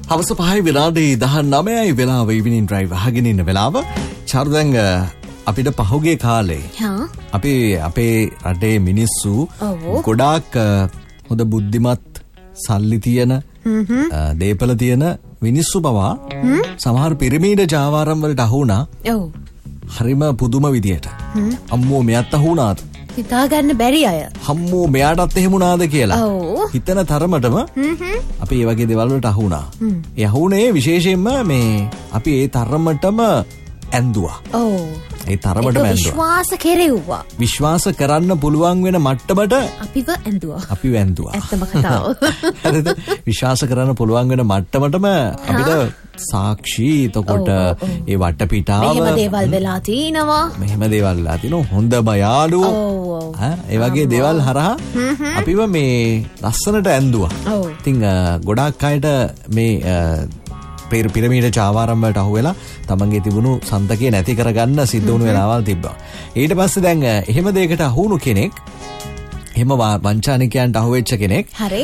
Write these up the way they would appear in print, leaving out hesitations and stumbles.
හවස 5 විනාඩි 19යි වෙලාව ඉවිනින් ඩ්‍රයිව් අහගෙන ඉන්න වෙලාව. චාරුදැන් අපිට පහුගිය කාලේ අපි අපේ රටේ මිනිස්සු ගොඩාක් හොඳ බුද්ධිමත් සල්ලි තියෙන දේපල තියෙන මිනිස්සු පවා සමහර පිරමීඩ ජාවාරම් වලට අහු වුණා. හරිම පුදුම විදියට. අම්මෝ මෙයත් අහු වුණාද? හිතා ගන්න බැරි අය. අම්මෝ මෙයාටත් එහෙම වුණාද කියලා. හිතන තරමටම අපි මේ වගේ දේවල් වලට අහු වුණා. ඒ අහු වුණේ විශේෂයෙන්ම මේ අපි ඒ තරමටම ඇඳුවා. ඒ තරමටම ඇඳුවා. විශ්වාස කෙරෙව්වා. විශ්වාස කරන්න පුළුවන් වෙන මට්ටමට අපිව ඇඳුවා. අපිව ඇඳුවා. ඇත්තම කතාව. හරිද? විශ්වාස කරන්න පුළුවන් වෙන මට්ටමටම අපිට සාක්ෂි එතකොට ඒ වටපිටාව මෙහෙම දේවල් වෙලා තිනවා. මෙහෙම දේවල් වෙලා තිනවා. හොඳම යාළුවෝ. ඒ වගේ දේවල් හරහා අපිව මේ ලස්සනට ඇඳුවා. ඉතින් ගොඩාක් අයට මේ පිරමීඩ චාවාරම් වලට අහු වෙලා තමන්ගේ තිබුණු සන්තකේ නැති කරගන්න සිද්ධ වුණු වෙලාවල් තිබ්බා. ඊට පස්සේ දැන් එහෙම දෙයකට අහු වුණු කෙනෙක්, එහෙම වංචානිකයන්ට අහු වෙච්ච කෙනෙක් හරි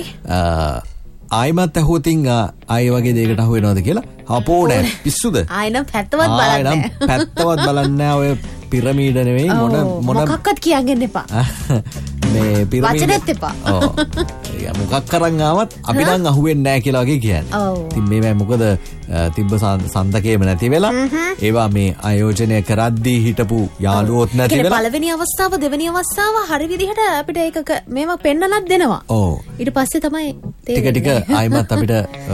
ආයිමත් ඇහුවතින් ආයි වගේ දෙයකට අහු වෙනවද කියලා අපෝ නෑ පිස්සුද? ආයිනම් පැත්තවත් බලන්නේ නෑ. පැත්තවත් බලන්නේ නෑ. ඔය පිරමීඩ නෙවෙයි මොන මොකක්වත් කියන්න එපා. මේ පිරමීඩ වචනෙත් එපා. මොකක් කරන් ආවත් අපි නම් අහුවෙන්නේ නැහැ කියලා වගේ කියන්නේ. ඉතින් මේවයි මොකද තිබ්බ සන්දකේම නැති වෙලා ඒවා මේ ආයෝජනය කරද්දී හිටපු යාළුවොත් නැති වෙලා පළවෙනි අවස්ථාව දෙවෙනි අවස්ථාව හරි විදිහට අපිට ඒක මේවා පෙන්නලත් දෙනවා. ඊට පස්සේ තමයි ටික ටික ආයිමත් අපිට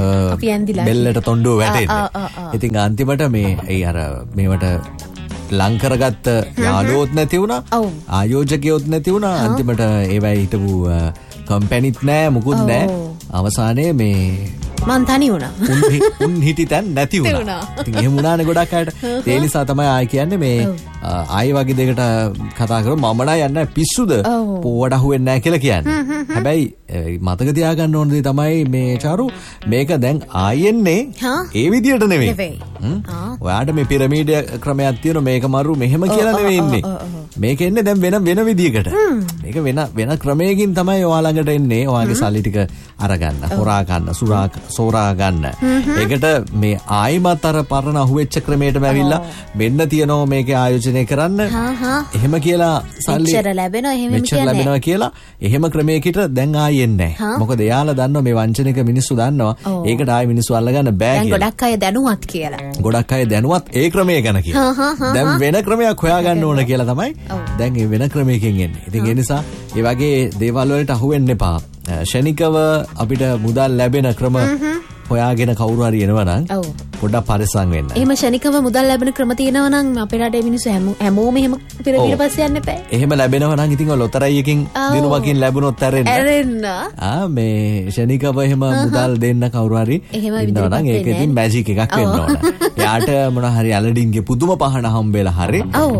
බෙල්ලට තොණ්ඩුව වැටෙන්නේ. ඉතින් අන්තිමට මේ ඒ අර මේවට ලං කරගත්ත යාළුවොත් නැති වුණා. ආයෝජකයොත් නැති වුණා. අන්තිමට ඒවයි හිටපු කම්පැනිත් නෑ මුකුත් නෑ. අවසානයේ මේ මං තනි වුණා. උන් හිටි තැන් නැති වුණා. ඉතින් එහෙම වුණානේ ගොඩක් අයට. ඒ නිසා තමයි ආයි කියන්නේ මේ ආයි වගේ දෙයකට කතා කරමු මම නෑ යන්නේ පිස්සුද? පොවට අහුවෙන්නේ නෑ කියලා කියන්නේ. හැබැයි මතක තියාගන්න ඕන දේ තමයි මේ චාරු මේක දැන් ආයෙන්නේ ඒ විදියට නෙවෙයි. ඔයාට මේ පිරමීඩ ක්‍රමයක් තියෙනවා මේක මරු මෙහෙම කියලා නෙවෙයි ඉන්නේ. මේක එන්නේ දැන් වෙන විදියකට. මේක වෙන ක්‍රමයකින් තමයි ඔයා ළඟට එන්නේ. ඔයාගේ සල්ලි ටික අරගන්න, හොරා ගන්න, සෝරා ගන්න. ඒකට මේ ආයිමත් අර පරණ අහුවෙච්ච ක්‍රමයටම ඇවිල්ලා මෙන්න තියනවා මේකේ ආයෝජනය කරන්න. එහෙම කියලා සල්ලි මෙච්චර ලැබෙනවා කියලා එහෙම ක්‍රමයකට දැන් ආයෙ එන්නේ නැහැ. මොකද එයාලා දන්නවා මේ වංචනික මිනිස්සු දන්නවා. ඒකට ආයෙ මිනිස්සු අල්ලගන්න බෑ කියලා. දැන් ගොඩක් අය දැනුවත් කියලා. ගොඩක් අය දැනුවත් ඒ ක්‍රමය ගැන කියලා. දැන් වෙන ක්‍රමයක් හොයාගන්න ඕන කියලා තමයි දැන් මේ වෙන ක්‍රමයකින් එන්නේ. ඉතින් ඒ නිසා ඒ වගේ දේවල් වලට අහු වෙන්න එපා. ෂණිකව අපිට මුදල් ලැබෙන ක්‍රම හොයාගෙන කවුරු හරි එනවා නම් පොඩ්ඩක් පරිස්සම් වෙන්න. එහෙම ෂණිකව මුදල් ලැබෙන ක්‍රම තියෙනවා නම් අපේ රටේ මිනිස්සු හැමෝම එහෙම ඊට පස්සේ යන්න එපා. එහෙම ලැබෙනවා නම් ඉතින් ලොතරැයි එකකින් දිනුවකින් ලැබුණොත් ඇරෙන්න. මේ ෂණිකව එහෙම මුදල් දෙන්න කවුරු හරි ඉන්නවා නම් ඒක ඉතින් මැජික් එකක් වෙන්න ඕන. එයාට මොන හරි ඇලඩින්ගේ පුදුම පහන හම්බෙලා හරි.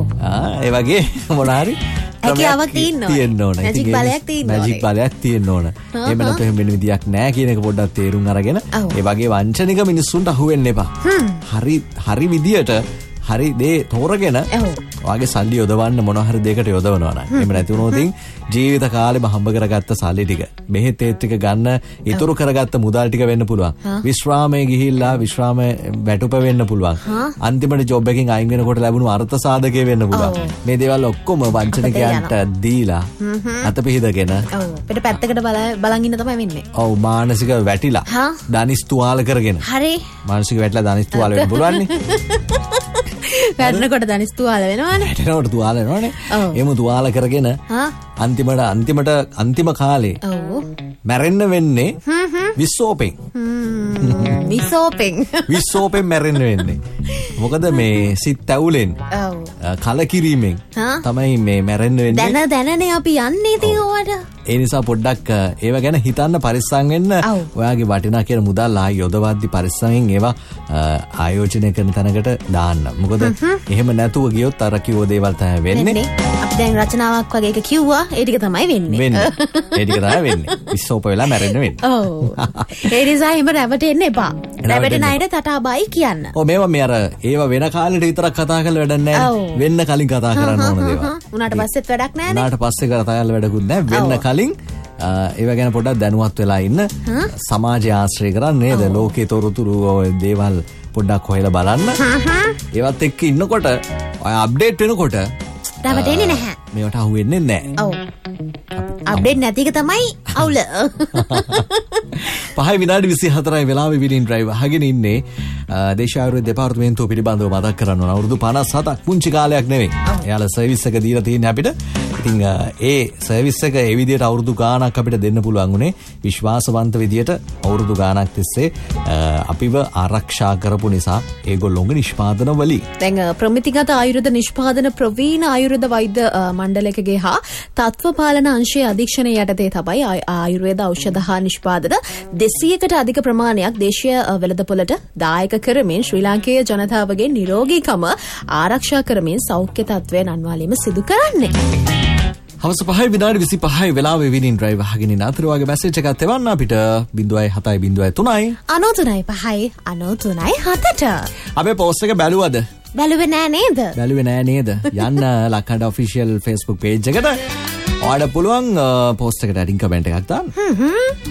ඒ වගේ මොන හරි හැකියාවක් තියෙන්න ඕන. මැජික් බලයක් තියෙන්න ඕන. එහෙම නැත්නම් එහෙම වෙන විදියක් නැහැ කියන එක පොඩ්ඩක් තේරුම් අරගෙන ඒ වගේ වංචනික මිනිස්සුන්ට අහු වෙන්න එපා. හරි විදියට හරි දේ තෝරගෙන ඔයාගේ සල්ලි යොදවන්න මොන හරි දෙයකට යොදවනවා නම් එහෙම නැති වුණොත් ජීවිත කාලෙම හම්බ කරගත්ත සල්ලි ටික මෙහෙත් ඒත් ටික ගන්න ඉතුරු කරගත්ත මුදල් ටික වෙන්න පුළුවන්. විශ්‍රාමයේ ගිහිල්ලා විශ්‍රාමයේ වැටුප වෙන්න පුළුවන්. අන්තිමට ජොබ් එකකින් අයින් වෙනකොට ලැබුණු අර්ථ සාධකයේ වෙන්න පුළුවන්. මේ දේවල් ඔක්කොම වංචනිකයන්ට දීලා අතපිහිදගෙන අපිට පැත්තකට බලන් ඉන්න තමයි වෙන්නේ. ඔව් මානසික වැටිලා දනිස් තුවාල කරගෙන. හරි. මානසික වැටිලා දනිස් තුවාල වෙන්න පුළුවන් නේ. වැටෙනකොට දනිස් තුවාල වෙනවනේ. වැටෙනකොට තුවාල වෙනවනේ. එහෙම තුවාල කරගෙන අන්තිම කාලේ මැරෙන්න වෙන්නේ විස්සෝපෙන්. විස්සෝපෙන් මැරෙන්න වෙන්නේ. මොකද මේ සිත් ඇවුලෙන් කලකිරීමෙන් තමයි මේ මැරෙන්න වෙන්නේ. දැනනේ අපි යන්නේ ඉතින් ඕවට. ඒ නිසා පොඩ්ඩක් ඒව ගැන හිතන්න පරිස්සම් වෙන්න. ඔයාගේ වටිනා කියන මුදල් ආයි යොදවද්දි පරිස්සමෙන් ඒවා ආයෝජනය කරන තැනකට දාන්න. මොකද එහෙම නැතුව ගියොත් අර කිව්ව දේවල් තමයි වෙන්නේ. අපි දැන් රචනාවක් වගේ එක කිව්වා. ඒ ටික තමයි වෙන්නේ. ඒ ටික තමයි වෙන්නේ. විස්සෝප වෙලා මැරෙන්න වෙන්නේ. ඔව්. ඒ නිසා එහෙම රැවටෙන්න එපා. රැවටෙන අයට තටාබයි කියන්න. ඔව් මේවා මේ අර ඒවා වෙන කාලෙට විතරක් කතා කරලා වැඩක් නැහැ. වෙන්න කලින් කතා කරන්න ඕන දේවල්. උනාට පස්සෙත් වැඩක් නැහැ නේ. උනාට පස්සේ කතා කරලා වැඩකුත් නැහැ. වෙන්න කලින් ඒව ගැන පොඩ්ඩක් දැනුවත් වෙලා ඉන්න. සමාජය ආශ්‍රය කරන්න නේද? ලෝකේ තොරතුරු දේවල් පොඩ්ඩක් හොයලා බලන්න. ඒවත් එක්ක ඉන්නකොට ඔය අප්ඩේට් වෙනකොට රවටෙන්නේ නැහැ. මේවට අහු වෙන්නේ නැහැ. ඔව්. අප්ඩේට් නැති එක තමයි අවුල. 5:24 වෙලාවේ විලින් ඩ්‍රයිව් අහගෙන ඉන්නේ. දේශායුර්වේද දෙපාර්තමේන්තුව පිළිබඳව මතක් කරන්න ඕන. අවුරුදු 57ක් පුංචි කාලයක් නෙවෙයි. එයාලා සර්විස් එක දීලා තියෙන්නේ අපිට. ඉතින් ඒ සර්විස් එක ඒ විදිහට අවුරුදු ගාණක් අපිට දෙන්න පුළුවන් උනේ විශ්වාසවන්ත විදිහට අවුරුදු ගාණක් තිස්සේ අපිව ආරක්ෂා කරපු නිසා ඒගොල්ලෝගේ නිෂ්පාදන වලින්. දැන් ප්‍රමිතිගත ආයුර්වේද නිෂ්පාදන ප්‍රවීණ ආයුර්වේද වෛද්‍ය මණ්ඩලයකගේ හා තත්ත්ව පාලන අංශයේ අධීක්ෂණය යටතේ තමයි ආයුර්වේද ඖෂධ හා නිෂ්පාදන 200කට අධික ප්‍රමාණයක් දේශීය වෙළඳපොළට දායක කරමින් ශ්‍රී ලාංකේය ජනතාවගේ නිරෝගීකම ආරක්ෂා කරමින් සෞඛ්‍ය තත්ත්වය නන්වාලීම සිදු කරන්නේ. හවස 5:25 වෙලාවේ විනින් ඩ්‍රයිව් අහගෙන ඉන්න අතර වගේ මැසේජ් එකක් එවන්න අපිට 0703 93.5 අපේ පෝස්ට් එක බැලුවද? බැලුවේ නෑ නේද? බැලුවේ නෑ නේද? යන්න ලක්කඩ ඔෆිෂියල් Facebook page එකට. ඔයාලට පුළුවන් පෝස්ට් එකට ඩින් කමෙන්ට් එකක් දාන්න.